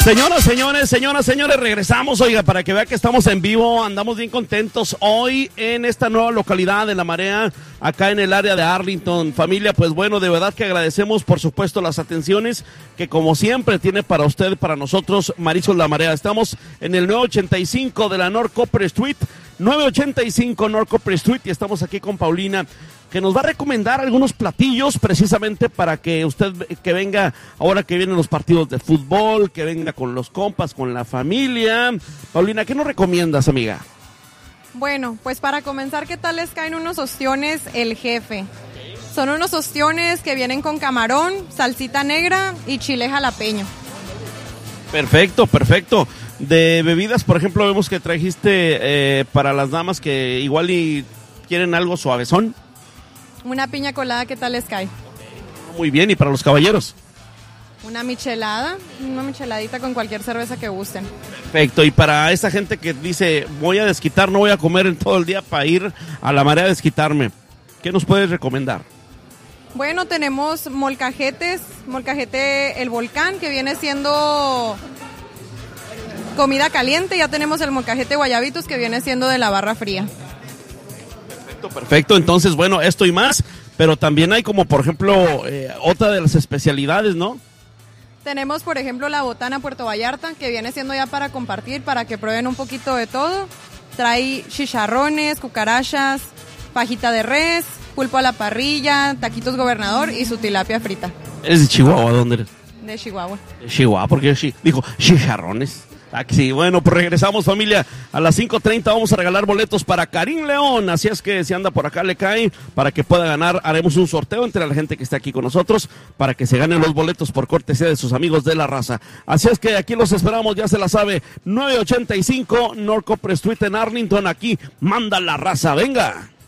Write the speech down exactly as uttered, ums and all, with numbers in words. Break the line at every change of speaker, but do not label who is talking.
Señoras, señores, señoras, señores, regresamos, oiga, para que vea que estamos en vivo, andamos bien contentos hoy en esta nueva localidad de La Marea, acá en el área de Arlington. Familia, pues bueno, de verdad que agradecemos, por supuesto, las atenciones que como siempre tiene para usted, para nosotros, Marisol La Marea. Estamos en el nueve ochenta y cinco de la North Copper Street, nueve ochenta y cinco North Copper Street, y estamos aquí con Paulina, que nos va a recomendar algunos platillos precisamente para que usted que venga ahora que vienen los partidos de fútbol, que venga con los compas, con la familia. Paulina, ¿qué nos recomiendas, amiga?
Bueno, pues para comenzar, ¿qué tal les caen unos ostiones El Jefe? Son unos ostiones que vienen con camarón, salsita negra y chile jalapeño.
Perfecto, perfecto. De bebidas, por ejemplo, vemos que trajiste eh, para las damas que igual y quieren algo suavezón.
Una piña colada, ¿qué tal les cae?
Muy bien, ¿y para los caballeros?
Una michelada, una micheladita con cualquier cerveza que gusten.
Perfecto, y para esa gente que dice, voy a desquitar, no voy a comer en todo el día para ir a La Marea a desquitarme, ¿qué nos puedes recomendar?
Bueno, tenemos molcajetes, molcajete El Volcán, que viene siendo comida caliente. Ya tenemos el molcajete Guayabitos, que viene siendo de la barra fría.
Perfecto, entonces bueno, esto y más, pero también hay como por ejemplo eh, otra de las especialidades, ¿no?
Tenemos por ejemplo la botana Puerto Vallarta, que viene siendo ya para compartir, para que prueben un poquito de todo. Trae chicharrones, cucarachas, fajita de res, pulpo a la parrilla, taquitos gobernador y su tilapia frita.
¿Eres de Chihuahua? ¿Dónde eres?
De Chihuahua.
De Chihuahua, porque chi- dijo chicharrones. Aquí sí, bueno, pues regresamos, familia, a las cinco treinta vamos a regalar boletos para Karim León, así es que si anda por acá le cae, para que pueda ganar, haremos un sorteo entre la gente que está aquí con nosotros, para que se ganen los boletos por cortesía de sus amigos de La Raza, así es que aquí los esperamos, ya se la sabe, nueve ochenta y cinco North Copper Street en Arlington, aquí manda La Raza, venga.